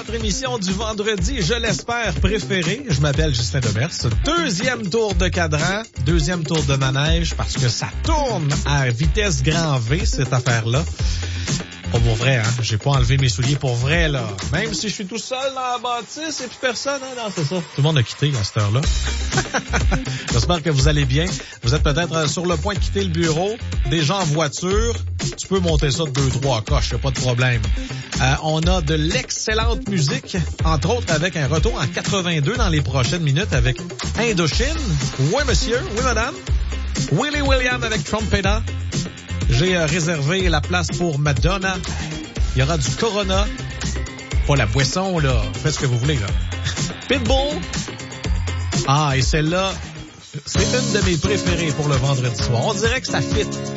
votre émission du vendredi, je l'espère, préférée. Je m'appelle Justin Demers. Deuxième tour de cadran, deuxième tour de manège, parce que ça tourne à vitesse grand V, cette affaire-là. Pas pour vrai, hein. J'ai pas enlevé mes souliers pour vrai, là. Même si je suis tout seul dans la bâtisse et plus personne, hein. Non, c'est ça. Tout le monde a quitté à cette heure-là. J'espère que vous allez bien. Vous êtes peut-être sur le point de quitter le bureau. Déjà en voiture. Tu peux monter ça de 2-3 coches, y a pas de problème. On a de l'excellente musique, entre autres avec un retour en 82 dans les prochaines minutes avec Indochine. Oui, monsieur. Oui, madame. Willie William avec Trumpeta. J'ai réservé la place pour Madonna. Il y aura du Corona. Pas la boisson, là. Faites ce que vous voulez, là. Pitbull. Ah, et celle-là, c'est une de mes préférées pour le vendredi soir. On dirait que ça fit